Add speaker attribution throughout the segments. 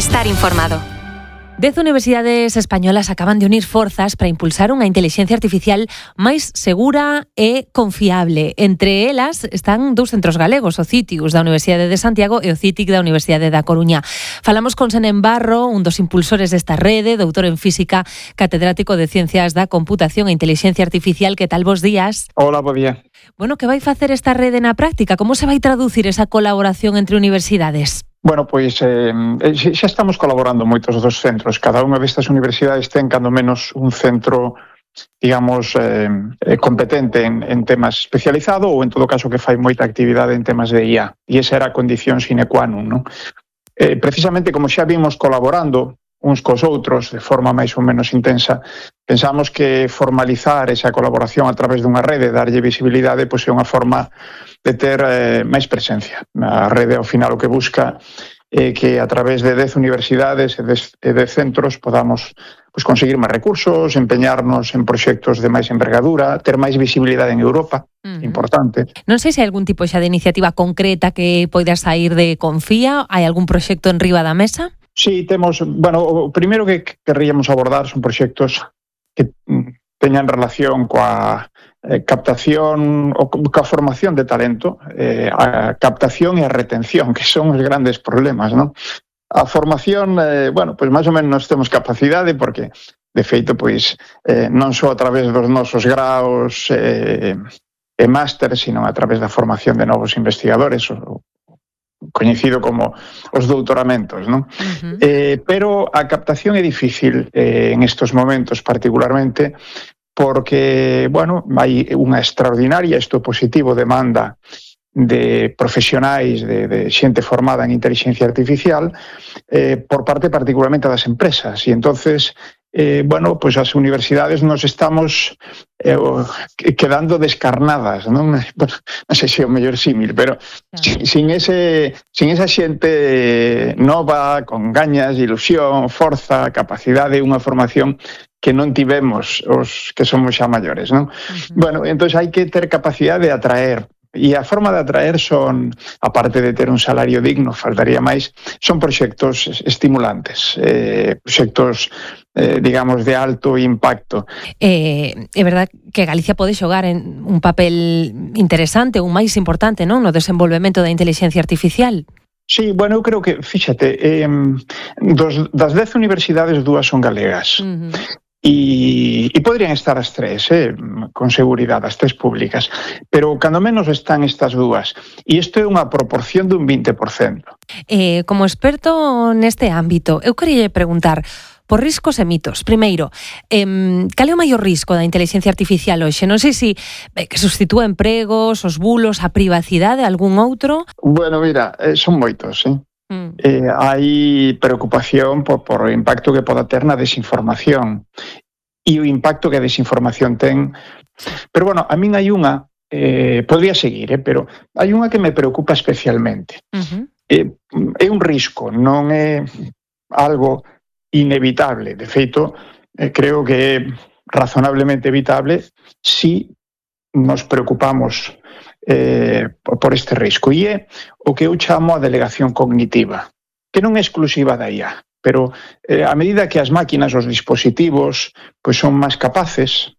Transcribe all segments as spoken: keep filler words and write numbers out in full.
Speaker 1: Estar informado.
Speaker 2: Dez universidades españolas acaban de unir forzas para impulsar unha inteligencia artificial máis segura e confiable. Entre elas están dous centros galegos, o CITIUS da Universidade de Santiago e o CITIC da Universidade da Coruña. Falamos con Senén Barro, un dos impulsores desta rede, doutor en física, catedrático de Ciencias da Computación e Inteligencia Artificial. Que tal, bos días?
Speaker 3: Hola, bo día.
Speaker 2: Bueno, que vai facer esta rede na práctica? Como se vai traducir esa colaboración entre universidades?
Speaker 3: Bueno, pois eh, xa estamos colaborando moitos dos centros. Cada unha destas universidades ten, cando menos, un centro, digamos, eh, competente en, en temas especializado ou, en todo caso, que fai moita actividade en temas de I A. E esa era a condición sine qua non, non? Eh, precisamente, como xa vimos colaborando uns cos outros de forma máis ou menos intensa, pensamos que formalizar esa colaboración a través dunha rede, darlle visibilidade, pois é unha forma de ter eh, máis presencia. A rede, ao final, o que busca é que a través de dez universidades e dez, e dez centros podamos pois, conseguir máis recursos, empeñarnos en proxectos de máis envergadura, ter máis visibilidade en Europa, uh-huh. Importante.
Speaker 2: Non sei se hai algún tipo xa de iniciativa concreta que poida sair de Confía. Hai algún proxecto en riba da mesa?
Speaker 3: Sí, temos, bueno, o primeiro que querríamos abordar son proxectos que teñan relación coa eh, captación ou coa formación de talento, eh, a captación e a retención, que son os grandes problemas, non? A formación, eh, bueno, pois máis ou menos temos capacidade porque, de feito, pois eh, non só a través dos nosos graos eh, e máster, sino a través da formación de novos investigadores, o coñecido como os doutoramentos, non? Uh-huh. Eh, pero a captación é difícil eh, en estos momentos particularmente porque, bueno, hai unha extraordinaria, isto positivo, demanda de profesionais, de, de xente formada en inteligencia artificial eh, por parte particularmente das empresas. E entonces, eh, bueno, pois as universidades nos estamos eh, quedando descarnadas, non? Bueno, non sei se é o mellor símil, pero sin, sin, ese, sin esa xente nova, con gañas, ilusión, forza, capacidade, unha formación que non tivemos os que somos xa maiores, non? Uh-huh. Bueno, entón hai que ter capacidade de atraer. E a forma de atraer son, aparte de ter un salario digno, faltaría máis, son proxectos estimulantes, eh, proxectos, eh, digamos, de alto impacto.
Speaker 2: Eh, é verdad que Galicia pode xogar en un papel interesante, un máis importante, non, no desenvolvemento da inteligencia artificial.
Speaker 3: Sí, bueno, eu creo que, fíxate, eh, dos, das dez universidades, dúas son galegas. Uh-huh. E, e podrían estar as tres, eh, con seguridade, as tres públicas, pero cando menos están estas dúas, e isto é unha proporción dun vinte por cento.
Speaker 2: Eh, como experto neste ámbito, eu quería preguntar por riscos e mitos. Primeiro, eh, cal é o maior risco da inteligencia artificial hoxe? Non sei se eh, que sustitúa empregos, os bulos, a privacidade, algún outro?
Speaker 3: Bueno, mira, eh, son moitos, eh? Eh, hai preocupación por, por o impacto que poda ter na desinformación e o impacto que a desinformación ten. Pero, bueno, a min hai unha, eh, podría seguir, eh, pero hai unha que me preocupa especialmente. Uh-huh. Eh, é un risco, non é algo inevitable. De feito, eh, creo que é razonablemente evitable si nos preocupamos Eh, por este risco, e é o que eu chamo a delegación cognitiva, que non é exclusiva da I A, pero eh, a medida que as máquinas, os dispositivos, pois son máis capaces,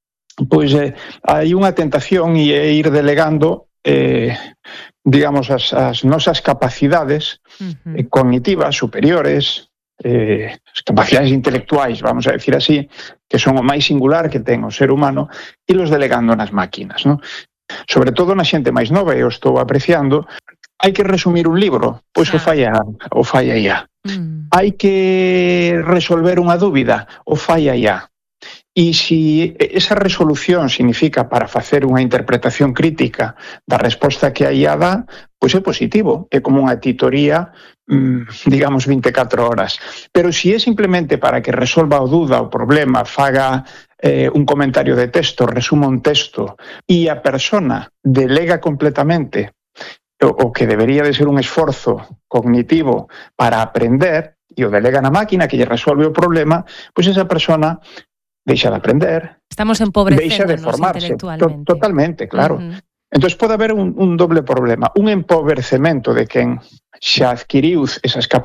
Speaker 3: pois eh, hai unha tentación e é ir delegando eh, digamos as, as nosas capacidades uh-huh. eh, cognitivas superiores, eh, as capacidades intelectuais, vamos a decir así, que son o máis singular que ten o ser humano, e los delegando nas máquinas, non? Sobre todo na xente máis nova, eu estou apreciando, hai que resumir un libro, pois o fai a, o fai a I A. Mm. Hai que resolver unha dúbida, o fai a I A. E se esa resolución significa para facer unha interpretación crítica da resposta que a I A dá, pois é positivo, é como unha titoría, digamos, vinte e catro horas. Pero se é simplemente para que resolva a dúda, o problema, faga eh, un comentario de texto, resuma un texto, e a persona delega completamente o, o que debería de ser un esforzo cognitivo para aprender, e o delega na máquina que lle resolve o problema, pois esa persona deixa de aprender,
Speaker 2: estamos empobrecendo
Speaker 3: deixa de formarse,
Speaker 2: intelectualmente.
Speaker 3: To, totalmente, claro. Uh-huh. Entón pode haber un, un doble problema, un empobrecemento de quen xa adquiriu esas capacidades